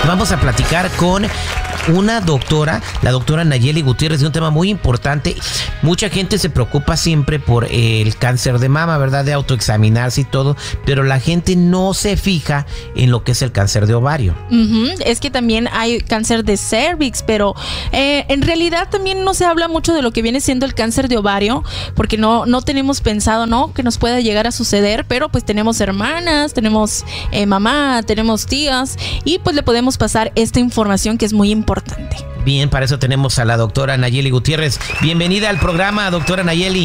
Vamos a platicar con una doctora, la doctora Nayeli Gutiérrez, de un tema muy importante. Mucha gente se preocupa siempre por el cáncer de mama, ¿verdad? De autoexaminarse y todo, pero la gente no se fija en lo que es el cáncer de ovario. Es que también hay cáncer de cervix, pero en realidad también no se habla mucho de lo que viene siendo el cáncer de ovario, porque no tenemos pensado, ¿no?, que nos pueda llegar a suceder, pero pues tenemos hermanas, tenemos mamá, tenemos tías, y pues le podemos pasar esta información que es muy importante. Bien, para eso tenemos a la doctora Nayeli Gutiérrez. Bienvenida al programa, doctora Nayeli.